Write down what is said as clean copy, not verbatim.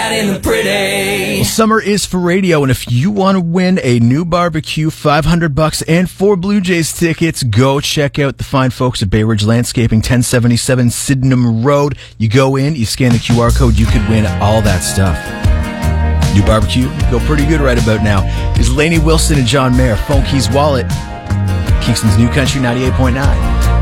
bright and the pretty. Well, summer is for radio, and if you want to win a new barbecue, $500 and 4 Blue Jays tickets, go check out the fine folks at Bay Ridge Landscaping, 1077 Sydenham Road. You go in, you scan the QR code, you could win all that stuff. New barbecue, go pretty good right about now. Is Lainey Wilson and John Mayer, Phone Keys Wallet, Kingston's New Country 98.9.